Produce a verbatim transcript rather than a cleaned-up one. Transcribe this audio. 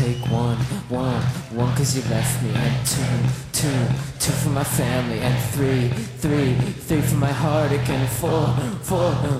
take one, one, one cause you left me, and two, two, two for my family, and three, three, three for my heartache, and four, four,